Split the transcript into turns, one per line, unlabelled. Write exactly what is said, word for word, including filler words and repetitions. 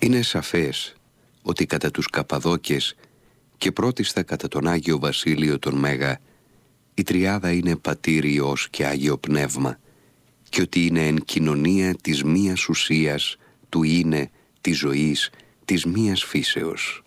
Είναι σαφές ότι κατά τους Καπαδόκες και πρώτιστα κατά τον Άγιο Βασίλειο τον Μέγα η Τριάδα είναι Πατήρ, Υιός και Άγιο Πνεύμα και ότι είναι εν κοινωνία της μίας ουσίας, του είναι, της ζωής, της μίας φύσεως.